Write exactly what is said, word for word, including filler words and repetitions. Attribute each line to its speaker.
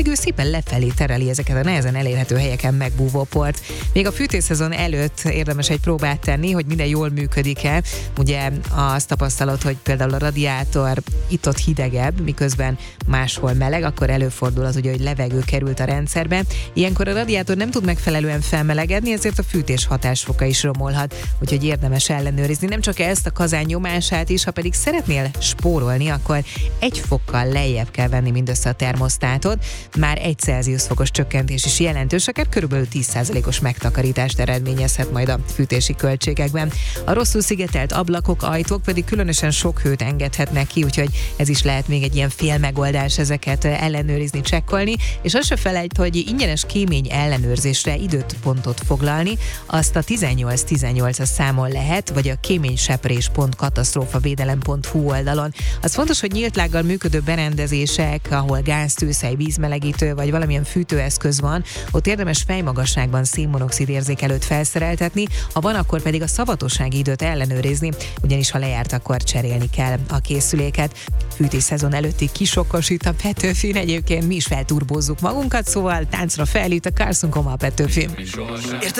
Speaker 1: ő szépen lefelé tereli ezeket a nehezen elérhető helyeken megbúvó port. Még a fűtésszezon előtt érdemes egy próbát tenni, hogy minden jól működik-e. Ugye azt tapasztalod, hogy például a radiátor itt-ott hidegebb, miközben máshol meleg, akkor előfordul az ugye, hogy levegő került a rendszerbe. Ilyenkor a radiátor nem tud megfelelően felmelegedni, ezért a fűtés hatásfoka is romolhat, úgyhogy érdemes ellenőrizni nem csak ezt a kazán nyomását is, ha pedig szeretnél spórolni, akkor egy fokkal lejjebb kell venni mindössze a termosztátot. Már egy Celsius fokos csökkentés is jelentős, akár körülbelül tíz százalékos megtakarítást eredményezhet majd a fűtési költségekben. A rosszul szigetelt ablakok, ajtók pedig különösen sok hőt engedhetnek ki, úgyhogy ez is lehet még egy ilyen fél megoldás ezeket ellenőrizni, csekkolni, és azt se felejtsd, hogy ingyenes kémény ellenőrzésre időpontot foglalni, azt a tizennyolc tizennyolcas számon lehet, vagy a kéményseprés pont katasztrófavédelem pont hu oldalon. Az fontos, hogy nyílt lággal működő berendezések, ahol gáztűzhely, vízmelegítő vagy valamilyen fűtőeszköz van, ott érdemes fejmagasságban szénmonoxid érzékelőt felszereltetni, ha van, akkor pedig a szavatossági időt ellenőrizni, ugyanis ha lejárt, akkor cserélni kell a készüléket. Fűtésszezon előtti kisokosít a Petőfin, egyébként mi is felturbózzuk magunkat, szóval táncra felült a Carson Coma a Petőfin.